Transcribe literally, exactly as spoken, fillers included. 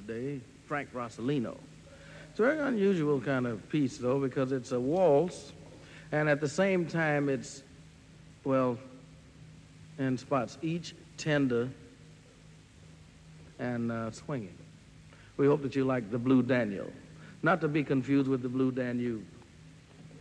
today, Frank Rossellino. It's a very unusual kind of piece, though, because it's a waltz, and at the same time it's, well, in spots, each tender and uh, swinging. We hope that you like the Blue Daniel, not to be confused with the Blue Danube.